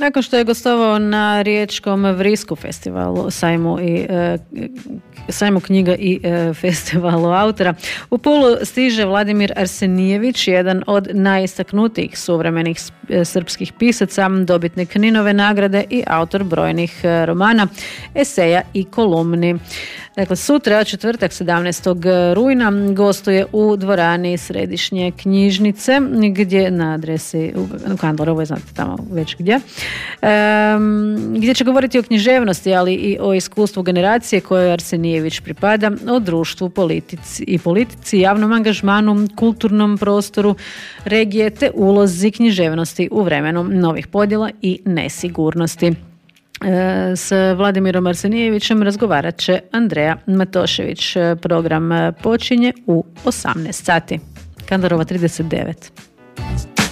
Nakon što je gostovao na Riječkom Vrisku festivalu, sajmu knjiga i festivalu autora, u Pulu stiže Vladimir Arsenijević, jedan od najistaknutijih suvremenih srpskih pisaca, dobitnik Ninove nagrade i autor brojnih romana, eseja i kolumni. Dakle, sutra, četvrtak 17. rujna, gostuje u dvorani Središnje knjižnice, gdje na adresi u Kandlerovoj, znate tamo već gdje će govoriti o književnosti, ali i o iskustvu generacije kojoj Arsenijević pripada, o društvu, politici, javnom angažmanu, kulturnom prostoru regije te ulozi književnosti u vremenu novih podjela i nesigurnosti. S Vladimirom Arsenijevićem razgovarat će Andreja Matošević. Program počinje u 18 sati. Kandlerova 39.